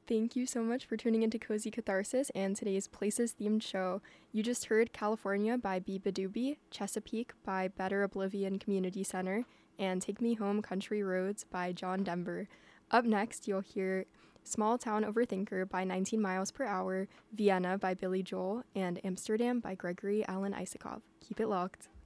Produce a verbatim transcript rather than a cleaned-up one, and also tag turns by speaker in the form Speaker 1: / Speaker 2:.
Speaker 1: Thank you so much for tuning into Cozy Catharsis and today's Places themed show. You just heard California by Biba Doobie, Chesapeake by Better Oblivion Community Center, and Take Me Home Country Roads by John Denver. Up next, you'll hear Small Town Overthinker by nineteen miles per hour, Vienna by Billy Joel, and Amsterdam by Gregory Alan Isakov. Keep it locked.